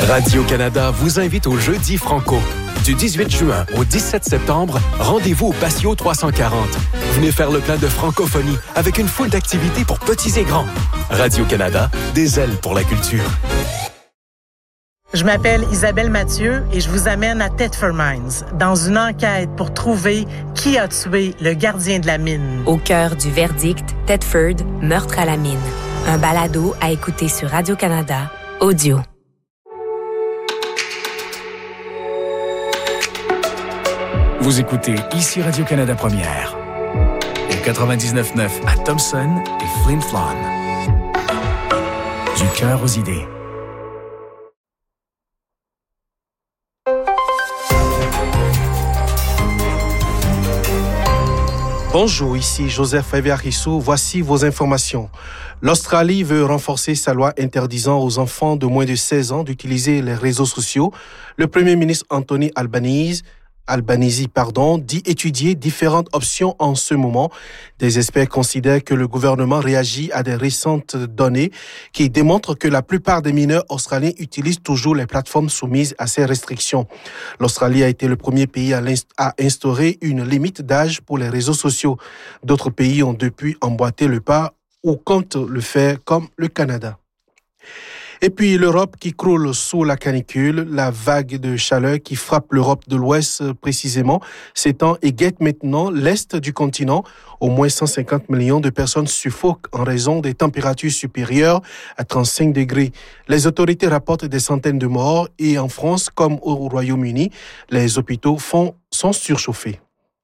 Radio-Canada vous invite au Jeudi Franco. Du 18 juin au 17 septembre, rendez-vous au Patio 340. Venez faire le plein de francophonie avec une foule d'activités pour petits et grands. Radio-Canada, des ailes pour la culture. Je m'appelle Isabelle Mathieu et je vous amène à Thetford Mines dans une enquête pour trouver qui a tué le gardien de la mine. Au cœur du verdict, Thetford, meurtre à la mine. Un balado à écouter sur Radio-Canada, audio. Vous écoutez ici Radio-Canada Première. Au 99.9 à Thompson et Flin Flon. Du cœur aux idées. Bonjour, ici Joseph Eviarissou. Voici vos informations. L'Australie veut renforcer sa loi interdisant aux enfants de moins de 16 ans d'utiliser les réseaux sociaux. Le Premier ministre Anthony Albanese, dit étudier différentes options en ce moment. Des experts considèrent que le gouvernement réagit à des récentes données qui démontrent que la plupart des mineurs australiens utilisent toujours les plateformes soumises à ces restrictions. L'Australie a été le premier pays à instaurer une limite d'âge pour les réseaux sociaux. D'autres pays ont depuis emboîté le pas ou comptent le faire, comme le Canada. Et puis l'Europe qui croule sous la canicule, la vague de chaleur qui frappe l'Europe de l'Ouest précisément s'étend et guette maintenant l'Est du continent. Au moins 150 millions de personnes suffoquent en raison des températures supérieures à 35 degrés. Les autorités rapportent des centaines de morts et en France comme au Royaume-Uni, les hôpitaux sont surchauffés.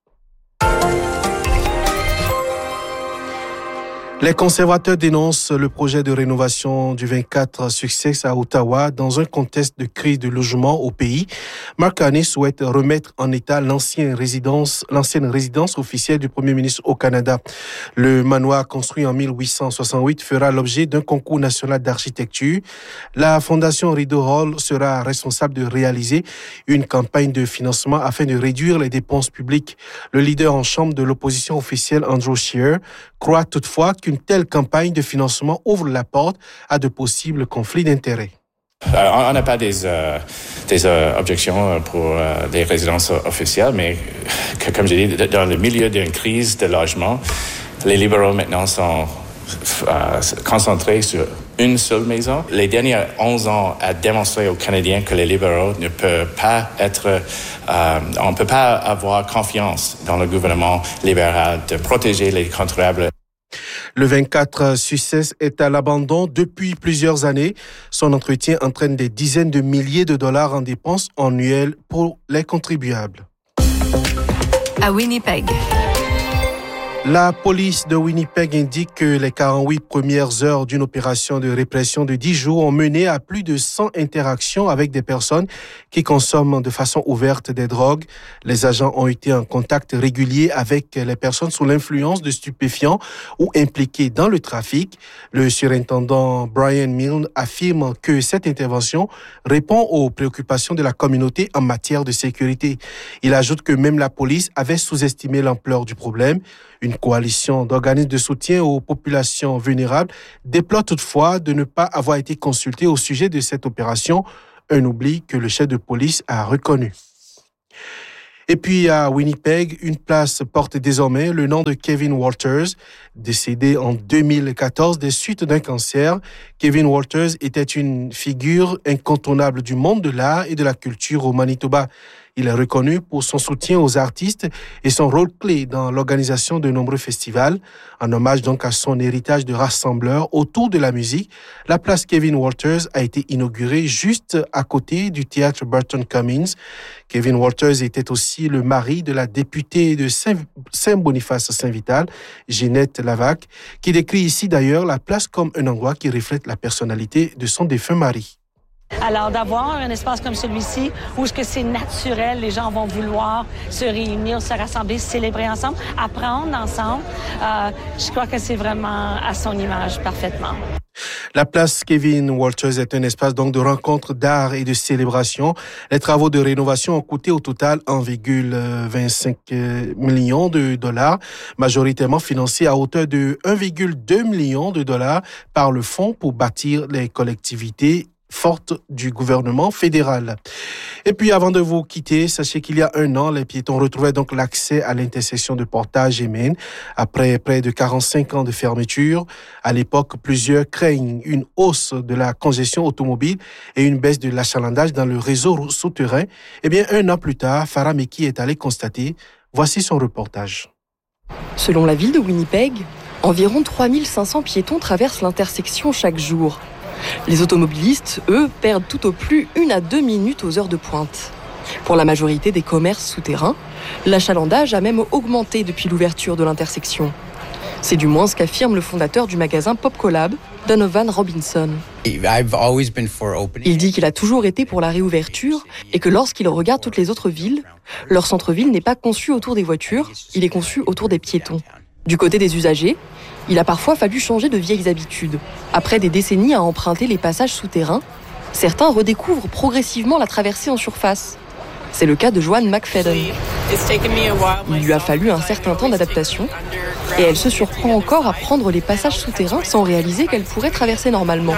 Les conservateurs dénoncent le projet de rénovation du 24 Sussex à Ottawa dans un contexte de crise de logement au pays. Mark Carney souhaite remettre en état l'ancienne résidence officielle du Premier ministre au Canada. Le manoir construit en 1868 fera l'objet d'un concours national d'architecture. La Fondation Rideau Hall sera responsable de réaliser une campagne de financement afin de réduire les dépenses publiques. Le leader en chambre de l'opposition officielle, Andrew Scheer, croit toutefois qu'une telle campagne de financement ouvre la porte à de possibles conflits d'intérêts. On n'a pas des objections pour les résidences officielles, mais comme j'ai dit, dans le milieu d'une crise de logement, les libéraux maintenant sont concentrés sur une seule maison. Les derniers 11 ans a démontré aux Canadiens que les libéraux ne peuvent pas on ne peut pas avoir confiance dans le gouvernement libéral de protéger les contribuables. Le 24 Sussex est à l'abandon depuis plusieurs années. Son entretien entraîne des dizaines de milliers de dollars en dépenses annuelles pour les contribuables. À Winnipeg. La police de Winnipeg indique que les 48 premières heures d'une opération de répression de 10 jours ont mené à plus de 100 interactions avec des personnes qui consomment de façon ouverte des drogues. Les agents ont été en contact régulier avec les personnes sous l'influence de stupéfiants ou impliquées dans le trafic. Le surintendant Brian Milne affirme que cette intervention répond aux préoccupations de la communauté en matière de sécurité. Il ajoute que même la police avait sous-estimé l'ampleur du problème. Une coalition d'organismes de soutien aux populations vulnérables déplore toutefois de ne pas avoir été consulté au sujet de cette opération, un oubli que le chef de police a reconnu. Et puis à Winnipeg, une place porte désormais le nom de Kevin Walters, décédé en 2014 des suites d'un cancer. Kevin Walters était une figure incontournable du monde de l'art et de la culture au Manitoba. Il est reconnu pour son soutien aux artistes et son rôle clé dans l'organisation de nombreux festivals. En hommage donc à son héritage de rassembleur autour de la musique, la place Kevin Walters a été inaugurée juste à côté du théâtre Burton Cummings. Kevin Walters était aussi le mari de la députée de Saint-Boniface-Saint-Vital, Ginette Lavac, qui décrit ici d'ailleurs la place comme un endroit qui reflète la personnalité de son défunt mari. Alors, d'avoir un espace comme celui-ci, où est-ce que c'est naturel, les gens vont vouloir se réunir, se rassembler, se célébrer ensemble, apprendre ensemble, je crois que c'est vraiment à son image parfaitement. La place Kevin Walters est un espace donc de rencontre d'art et de célébration. Les travaux de rénovation ont coûté au total 1,25 million de dollars, majoritairement financés à hauteur de 1,2 million de dollars par le Fonds pour bâtir les collectivités forte du gouvernement fédéral. Et puis avant de vous quitter, sachez qu'il y a un an, les piétons retrouvaient donc l'accès à l'intersection de Portage et Maine après près de 45 ans de fermeture. À l'époque, plusieurs craignent une hausse de la congestion automobile et une baisse de l'achalandage dans le réseau souterrain. Eh bien, un an plus tard, Farah Meki est allé constater. Voici son reportage. Selon la ville de Winnipeg, environ 3500 piétons traversent l'intersection chaque jour. Les automobilistes, eux, perdent tout au plus 1 à 2 minutes aux heures de pointe. Pour la majorité des commerces souterrains, l'achalandage a même augmenté depuis l'ouverture de l'intersection. C'est du moins ce qu'affirme le fondateur du magasin Pop Collab, Donovan Robinson. Il dit qu'il a toujours été pour la réouverture et que lorsqu'il regarde toutes les autres villes, leur centre-ville n'est pas conçu autour des voitures, il est conçu autour des piétons. Du côté des usagers, il a parfois fallu changer de vieilles habitudes. Après des décennies à emprunter les passages souterrains, certains redécouvrent progressivement la traversée en surface. C'est le cas de Joanne McFadden. Il lui a fallu un certain temps d'adaptation et elle se surprend encore à prendre les passages souterrains sans réaliser qu'elle pourrait traverser normalement.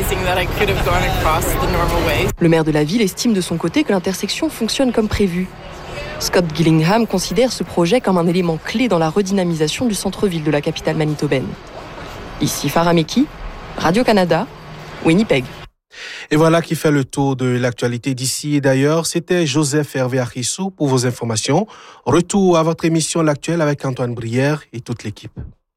Le maire de la ville estime de son côté que l'intersection fonctionne comme prévu. Scott Gillingham considère ce projet comme un élément clé dans la redynamisation du centre-ville de la capitale manitobaine. Ici Farah Meki, Radio-Canada, Winnipeg. Et voilà qui fait le tour de l'actualité d'ici et d'ailleurs. C'était Joseph Hervé Arissou pour vos informations. Retour à votre émission L'Actuel avec Antoine Brière et toute l'équipe.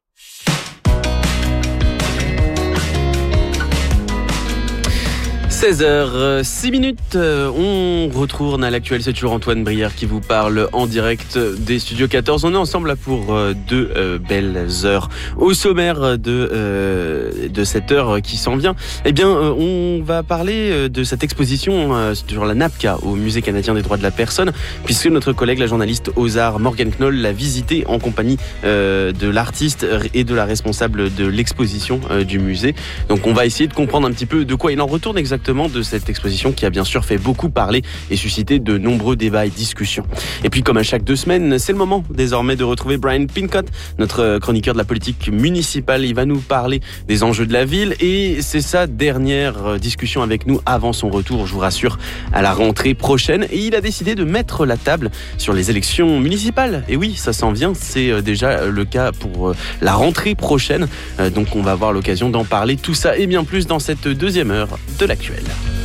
16h06, on retourne à l'actuel, c'est toujours Antoine Brière qui vous parle en direct des Studios 14. On est ensemble là pour deux belles heures. Au sommaire de cette heure qui s'en vient, eh bien, on va parler de cette exposition sur la NAPCA au Musée canadien des droits de la personne, puisque notre collègue, la journaliste aux arts Morgane Knoll, l'a visité en compagnie de l'artiste et de la responsable de l'exposition du musée. Donc on va essayer de comprendre un petit peu de quoi il en retourne exactement de cette exposition qui a bien sûr fait beaucoup parler et suscité de nombreux débats et discussions. Et puis comme à chaque 2 semaines, c'est le moment désormais de retrouver Brian Pincott, notre chroniqueur de la politique municipale. Il va nous parler des enjeux de la ville et c'est sa dernière discussion avec nous avant son retour, je vous rassure, à la rentrée prochaine. Et il a décidé de mettre la table sur les élections municipales. Et oui, ça s'en vient, c'est déjà le cas pour la rentrée prochaine. Donc on va avoir l'occasion d'en parler, tout ça et bien plus dans cette deuxième heure de l'actuel.